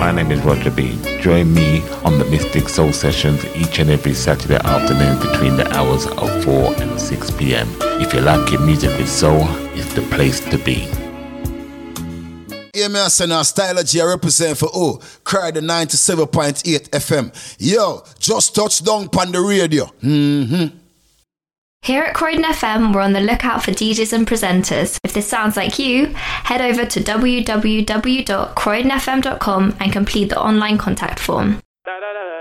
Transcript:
My name is Roger B. Join me on the Mystic Soul Sessions each and every Saturday afternoon between the hours of 4 and 6 p.m. If you like your music with soul, it's the place to be. Yeah, me and our Stylogy, I represent for Cry the 97.8 FM. Yo, just touched down on the radio. Here at Croydon FM, we're on the lookout for DJs and presenters. If this sounds like you, head over to www.croydonfm.com and complete the online contact form.